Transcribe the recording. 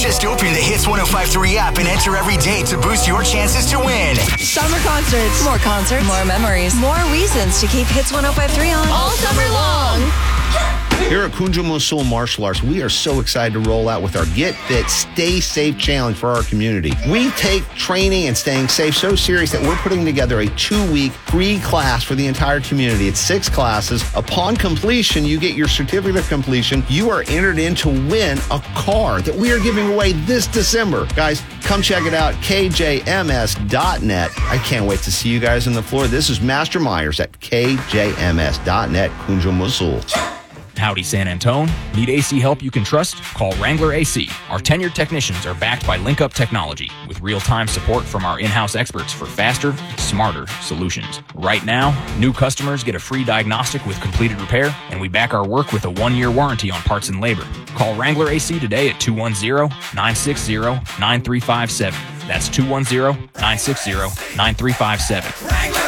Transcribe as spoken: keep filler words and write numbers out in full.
Just open the Hits one oh five point three app and enter every day to boost your chances to win. Summer concerts. More concerts. More memories. More reasons to keep Hits one oh five point three on. All summer long. Here at Kunja Mosul Martial Arts, we are so excited to roll out with our Get Fit, Stay Safe challenge for our community. We take training and staying safe so serious that we're putting together a two-week free class for the entire community. It's six classes. Upon completion, you get your certificate of completion. You are entered in to win a car that we are giving away this December. Guys, come check it out, K J M S dot net. I can't wait to see you guys on the floor. This is Master Myers at K J M S dot net, Kunja Mosul. Howdy, San Antone. Need A C help you can trust? Call Wrangler A C. Our tenured technicians are backed by LinkUp Technology with real-time support from our in-house experts for faster, smarter solutions. Right now, new customers get a free diagnostic with completed repair, and we back our work with a one-year warranty on parts and labor. Call Wrangler A C today at two one zero, nine six zero, nine three five seven. That's two one zero, nine six zero, nine three five seven.